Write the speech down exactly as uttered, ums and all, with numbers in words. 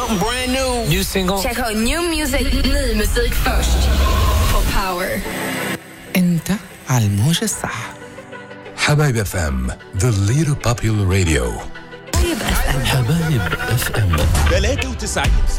something brand new. New single. Check out new music. Ny musik först. På Power. انت على الموجة الصح. حبايب اف ام the leader popular radio. حبايب اف ام ثلاثة وتسعين